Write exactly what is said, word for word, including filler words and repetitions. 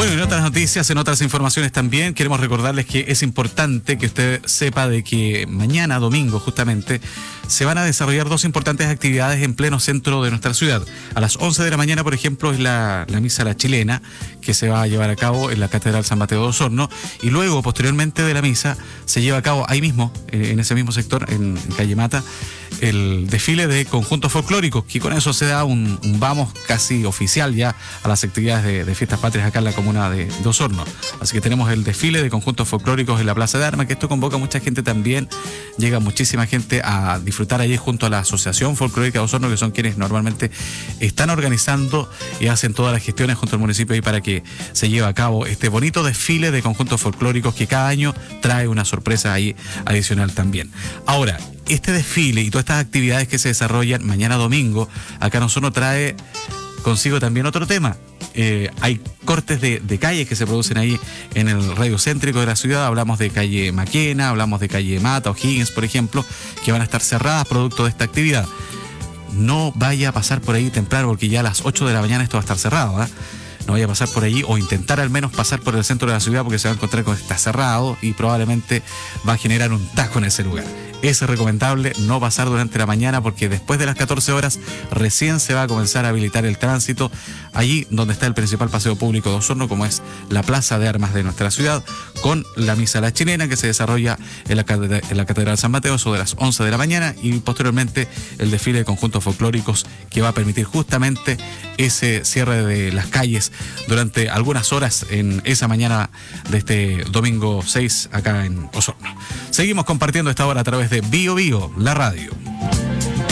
Bueno, en otras noticias, en otras informaciones también, queremos recordarles que es importante que usted sepa de que mañana, domingo, justamente, se van a desarrollar dos importantes actividades en pleno centro de nuestra ciudad. A las once de la mañana, por ejemplo, es la, la misa La Chilena, que se va a llevar a cabo en la Catedral San Mateo de Osorno, y luego, posteriormente de la misa, se lleva a cabo ahí mismo, en ese mismo sector, en, en Calle Mata, el desfile de conjuntos folclóricos, que con eso se da un, un vamos casi oficial ya a las actividades de, de fiestas patrias acá en la comuna de, de Osorno. Así que tenemos el desfile de conjuntos folclóricos en la Plaza de Armas, que esto convoca a mucha gente también, llega muchísima gente a disfrutar allí junto a la Asociación Folclórica de Osorno, que son quienes normalmente están organizando y hacen todas las gestiones junto al municipio ahí para que se lleve a cabo este bonito desfile de conjuntos folclóricos que cada año trae una sorpresa ahí adicional también. Ahora, este desfile y todas estas actividades que se desarrollan mañana domingo, acá en Osorno trae consigo también otro tema. Eh, hay cortes de, de calles que se producen ahí en el radio céntrico de la ciudad. Hablamos de calle Maquena, hablamos de calle Mata o Higgins, por ejemplo, que van a estar cerradas producto de esta actividad. No vaya a pasar por ahí temprano, porque ya a las ocho de la mañana esto va a estar cerrado, ¿eh? No vaya a pasar por allí o intentar al menos pasar por el centro de la ciudad, porque se va a encontrar con que está cerrado y probablemente va a generar un taco en ese lugar. Es recomendable no pasar durante la mañana, porque después de las catorce horas recién se va a comenzar a habilitar el tránsito allí donde está el principal paseo público de Osorno, como es la Plaza de Armas de nuestra ciudad, con la misa La Chilena que se desarrolla en la, en la Catedral San Mateo, eso de las once de la mañana, y posteriormente el desfile de conjuntos folclóricos que va a permitir justamente ese cierre de las calles durante algunas horas en esa mañana de este domingo seis acá en Osorno. Seguimos compartiendo esta hora a través de Bio Bio, la radio.